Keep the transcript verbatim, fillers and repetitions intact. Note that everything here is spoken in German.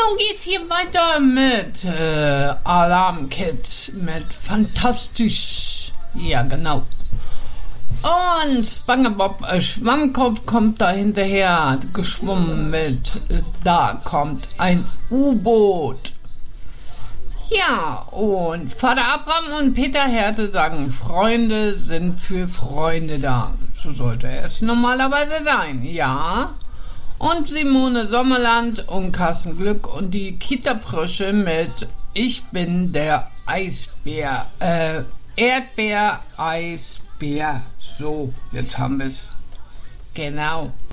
nun geht's hier weiter mit äh, Alarm Kids, mit Fantastisch. Ja, genau. Und SpongeBob äh, Schwammkopf kommt da hinterher geschwommen mit äh, Da kommt ein U-Boot. Ja, und Vater Abraham und Peter Härte sagen, Freunde sind für Freunde da. So sollte es normalerweise sein, ja. Und Simone Sommerland und Carsten Glück und die Kita-Frösche mit Ich bin der Eisbär, äh, Erdbeer-Eisbär. So, jetzt haben wir es. Genau.